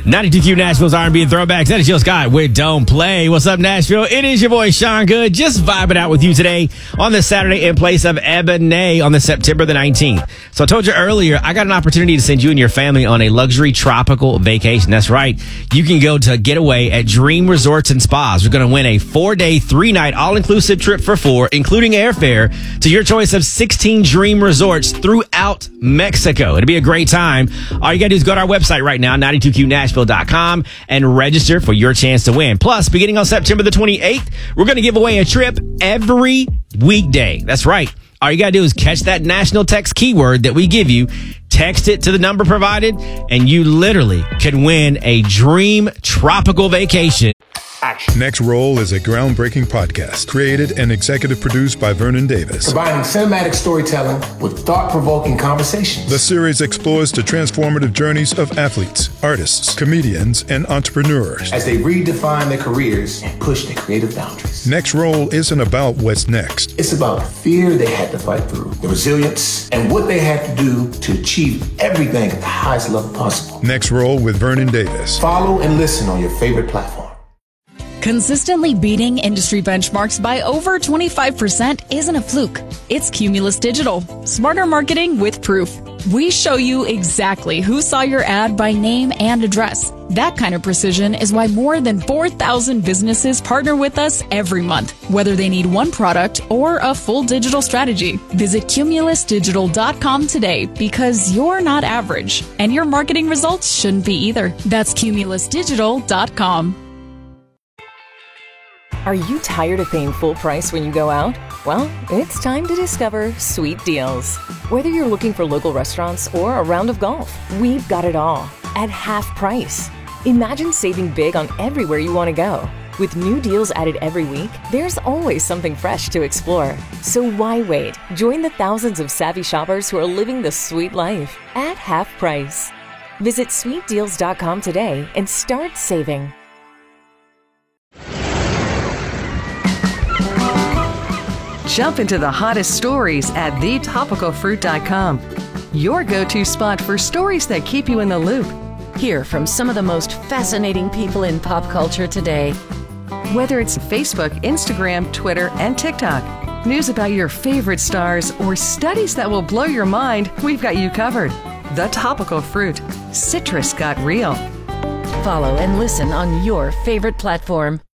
92Q Nashville's R&B and Throwbacks. That is Jill Scott with Don't Play. What's up, Nashville? It is your boy, Sean Good, just vibing out with you today on this Saturday in place of Ebony on the September the 19th. So I told you earlier, I got an opportunity to send you and your family on a luxury tropical vacation. That's right. You can go to Getaway at Dream Resorts and Spas. We're going to win a 4-day, 3-night, all-inclusive trip for 4, including airfare, to your choice of 16 dream resorts throughout Mexico. It'll be a great time. All you got to do is go to our website right now, 92qnashville.com, and register for your chance to win. Plus, beginning on September the 28th, we're going to give away a trip every weekday. That's right. All you got to do is catch that national text keyword that we give you, text it to the number provided, and you literally can win a dream tropical vacation. Action. Next Roll is a groundbreaking podcast created and executive produced by Vernon Davis. Combining cinematic storytelling with thought-provoking conversations. The series explores the transformative journeys of athletes, artists, comedians, and entrepreneurs as they redefine their careers and push their creative boundaries. Next Roll isn't about what's next. It's about the fear they had to fight through, the resilience, and what they had to do to achieve everything at the highest level possible. Next Roll with Vernon Davis. Follow and listen on your favorite platform. Consistently beating industry benchmarks by over 25% isn't a fluke. It's Cumulus Digital. Smarter marketing with proof. We show you exactly who saw your ad by name and address. That kind of precision is why more than 4,000 businesses partner with us every month, whether they need one product or a full digital strategy. Visit cumulusdigital.com today because you're not average, and your marketing results shouldn't be either. That's cumulusdigital.com. Are you tired of paying full price when you go out? Well, it's time to discover Sweet Deals. Whether you're looking for local restaurants or a round of golf, we've got it all at half price. Imagine saving big on everywhere you want to go. With new deals added every week, there's always something fresh to explore. So why wait? Join the thousands of savvy shoppers who are living the sweet life at half price. Visit sweetdeals.com today and start saving. Jump into the hottest stories at thetopicalfruit.com. Your go-to spot for stories that keep you in the loop. Hear from some of the most fascinating people in pop culture today. Whether it's Facebook, Instagram, Twitter, and TikTok, news about your favorite stars, or studies that will blow your mind, we've got you covered. The Topical Fruit. Citrus got real. Follow and listen on your favorite platform.